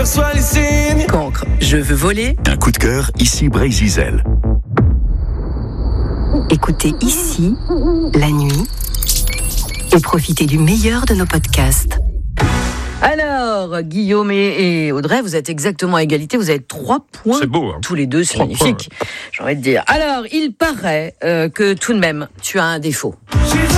reçois les signes. Cancre, je veux voler. Un coup de cœur, ici Brésil. Écoutez ici, la nuit, et profitez du meilleur de nos podcasts. Alors, Guillaume et Audrey, vous êtes exactement à égalité, vous avez 3 points. C'est beau, hein. Tous les deux, c'est 3 magnifique. J'ai envie de dire. Alors, il paraît que tout de même, tu as un défaut.